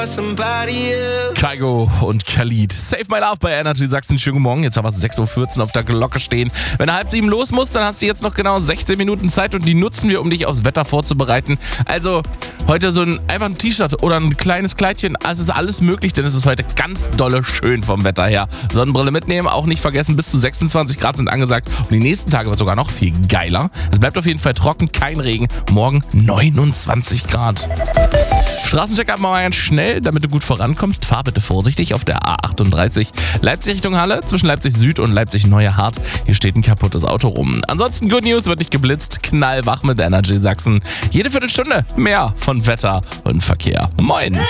Kygo und Khalid. Save My Love bei Energy Sachsen. Schönen guten Morgen. Jetzt haben wir 6.14 Uhr auf der Glocke stehen. Wenn du 6:30 los musst, dann hast du jetzt noch genau 16 Minuten Zeit und die nutzen wir, um dich aufs Wetter vorzubereiten. Also heute einfach ein T-Shirt oder ein kleines Kleidchen. Also ist alles möglich, denn es ist heute ganz dolle schön vom Wetter her. Sonnenbrille mitnehmen, auch nicht vergessen. Bis zu 26 Grad sind angesagt. Und die nächsten Tage wird sogar noch viel geiler. Es bleibt auf jeden Fall trocken, kein Regen. Morgen 29 Grad. Straßencheck ab mal ganz schnell, damit du gut vorankommst. Fahr bitte vorsichtig auf der A38 Leipzig Richtung Halle zwischen Leipzig Süd und Leipzig Neue Hart. Hier steht ein kaputtes Auto rum. Ansonsten Good News, wird nicht geblitzt. Knallwach mit Energy Sachsen. Jede Viertelstunde mehr von Wetter und Verkehr. Moin!